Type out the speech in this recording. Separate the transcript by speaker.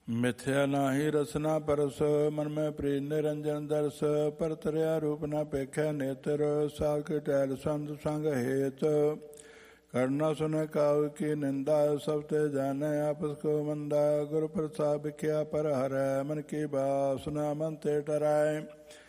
Speaker 1: ਮਿਥਿਆ ਨਾਹੀ ਰਸਨਾ ਪਰਸ, ਮਨ ਮੈਂ ਪ੍ਰੀਤ ਨਿਰੰਜਨ ਦਰਸ। ਪਰ ਤਰਿਆ ਰੂਪ ਨਾ ਪੇਖੈ ਨੇਤਰ, ਸਾਖ ਟਹਿਲ ਸੰਤ ਸੰਗ ਹੇਤ। ਕਰਨਾ ਸੁਨੈ ਕਾਉ ਕੀ ਨਿੰਦਾ, ਸਭ ਤੇ ਜਾਣੈ ਆਪਸ ਕੋ ਮੰਦਾ। ਗੁਰ ਪ੍ਰਸਾਦ ਵਿਖਿਆ ਪਰ ਹਰੈ, ਮਨ ਕੀ ਬਾਸਨਾ ਮਨ ਤੇ ਟਰੈ।